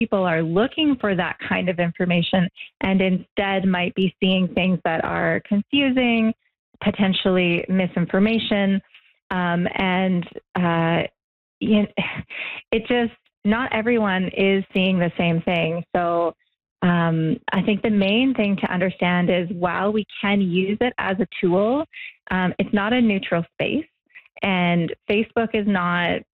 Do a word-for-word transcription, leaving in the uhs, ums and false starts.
people are looking for that kind of information and instead might be seeing things that are confusing, potentially misinformation. Um, and uh, you know, it just, not everyone is seeing the same thing. So um, I think the main thing to understand is while we can use it as a tool, um, it's not a neutral space. And Facebook is not